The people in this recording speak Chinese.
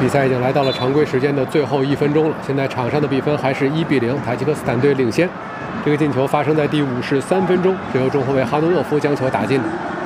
比赛已经来到了常规时间的最后1分钟了，现在场上的比分还是1-0，塔吉克斯坦队领先。这个进球发生在第53分钟，是由中后卫哈诺诺夫将球打进的。